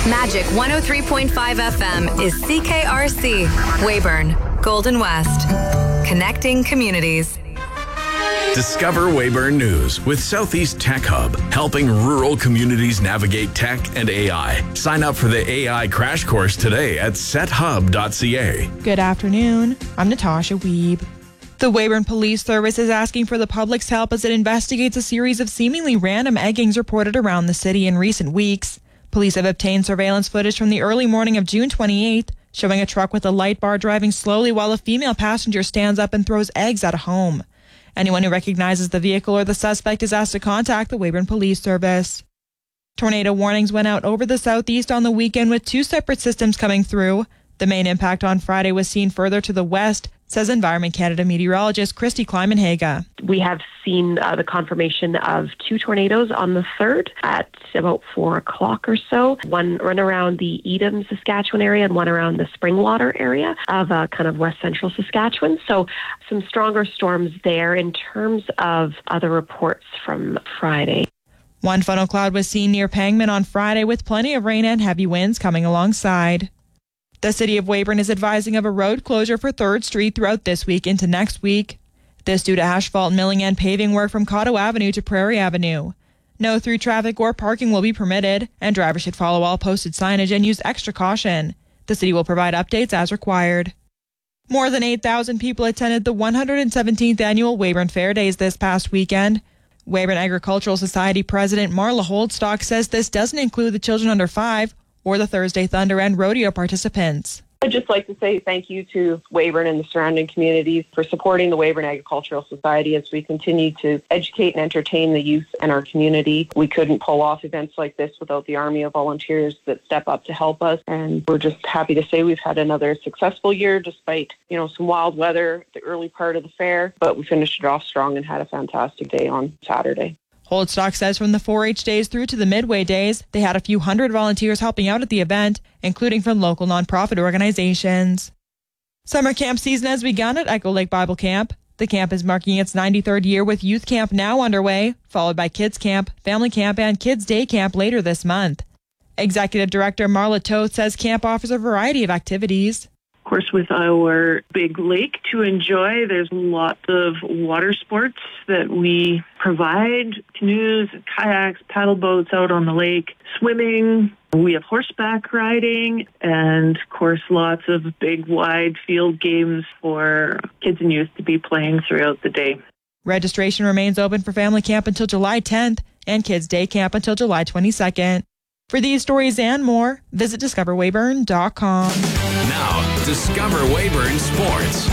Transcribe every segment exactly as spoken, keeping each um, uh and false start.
Magic one oh three point five F M is C K R C, Weyburn, Golden West. Connecting communities. Discover Weyburn News with Southeast Tech Hub, helping rural communities navigate tech and A I. Sign up for the A I crash course today at set hub dot c a. Good afternoon. I'm Natasha Wiebe. The Weyburn Police Service is asking for the public's help as it investigates a series of seemingly random eggings reported around the city in recent weeks. Police have obtained surveillance footage from the early morning of June twenty-eighth, showing a truck with a light bar driving slowly while a female passenger stands up and throws eggs at a home. Anyone who recognizes the vehicle or the suspect is asked to contact the Weyburn Police Service. Tornado warnings went out over the southeast on the weekend with two separate systems coming through. The main impact on Friday was seen further to the west, says Environment Canada meteorologist Christy Kleiman-Haga. We have seen uh, the confirmation of two tornadoes on the third at about four o'clock or so. One run around the Edam, Saskatchewan area and one around the Springwater area of uh, kind of west central Saskatchewan. So some stronger storms there in terms of other reports from Friday. One funnel cloud was seen near Pangman on Friday with plenty of rain and heavy winds coming alongside. The City of Weyburn is advising of a road closure for third Street throughout this week into next week. This due to asphalt milling and paving work from Cotto Avenue to Prairie Avenue. No through traffic or parking will be permitted, and drivers should follow all posted signage and use extra caution. The city will provide updates as required. More than eight thousand people attended the one hundred seventeenth annual Weyburn Fair Days this past weekend. Weyburn Agricultural Society President Marla Holdstock says this doesn't include the children under five or the Thursday Thunder and rodeo participants. I'd just like to say thank you to Weyburn and the surrounding communities for supporting the Weyburn Agricultural Society as we continue to educate and entertain the youth and our community. We couldn't pull off events like this without the army of volunteers that step up to help us, and we're just happy to say we've had another successful year despite, you know, some wild weather at the early part of the fair, but we finished it off strong and had a fantastic day on Saturday. Holdstock says from the four H days through to the Midway days, they had a few hundred volunteers helping out at the event, including from local nonprofit organizations. Summer camp season has begun at Echo Lake Bible Camp. The camp is marking its ninety-third year with Youth Camp now underway, followed by Kids Camp, Family Camp, and Kids Day Camp later this month. Executive Director Marla Toth says camp offers a variety of activities. Of course, with our big lake to enjoy, there's lots of water sports that we provide, canoes, kayaks, paddle boats out on the lake, swimming. We have horseback riding, and of course, lots of big, wide field games for kids and youth to be playing throughout the day. Registration remains open for Family Camp until July tenth and Kids Day Camp until July twenty-second. For these stories and more, visit discover weyburn dot com. Now, Discover Weyburn Sports.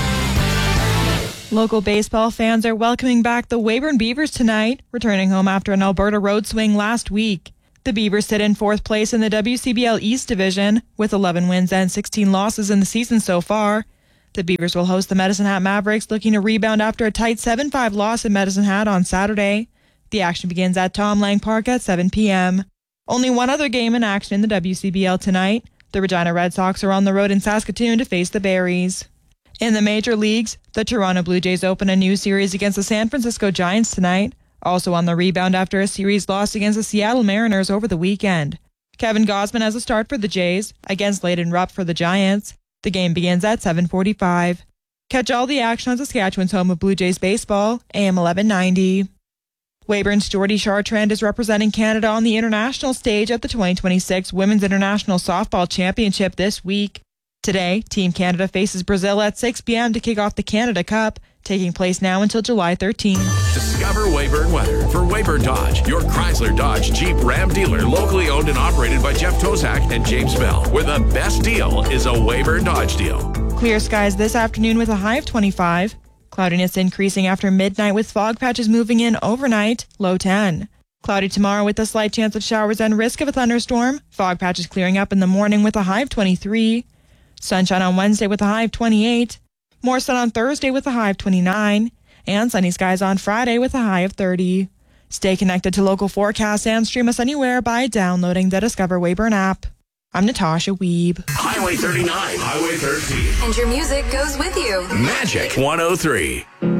Local baseball fans are welcoming back the Weyburn Beavers tonight, returning home after an Alberta road swing last week. The Beavers sit in fourth place in the W C B L East Division, with eleven wins and sixteen losses in the season so far. The Beavers will host the Medicine Hat Mavericks, looking to rebound after a tight seven five loss in Medicine Hat on Saturday. The action begins at Tom Lang Park at seven p.m. Only one other game in action in the W C B L tonight. The Regina Red Sox are on the road in Saskatoon to face the Berries. In the major leagues, the Toronto Blue Jays open a new series against the San Francisco Giants tonight, also on the rebound after a series loss against the Seattle Mariners over the weekend. Kevin Gausman has a start for the Jays against Layden Rupp for the Giants. The game begins at seven forty-five. Catch all the action on Saskatchewan's home of Blue Jays baseball, A M eleven ninety. Weyburn's Jordy Chartrand is representing Canada on the international stage at the twenty twenty-six Women's International Softball Championship this week. Today, Team Canada faces Brazil at six p.m. to kick off the Canada Cup, taking place now until July thirteenth. Discover Weyburn weather for Weyburn Dodge, your Chrysler Dodge Jeep Ram dealer, locally owned and operated by Jeff Tozak and James Bell, where the best deal is a Weyburn Dodge deal. Clear skies this afternoon with a high of twenty-five. Cloudiness increasing after midnight with fog patches moving in overnight, low ten. Cloudy tomorrow with a slight chance of showers and risk of a thunderstorm. Fog patches clearing up in the morning with a high of twenty-three. Sunshine on Wednesday with a high of twenty-eight. More sun on Thursday with a high of twenty-nine. And sunny skies on Friday with a high of thirty. Stay connected to local forecasts and stream us anywhere by downloading the Discover Weyburn app. I'm Natasha Wiebe. Highway thirty-nine, Highway thirteen. And your music goes with you. Magic one oh three.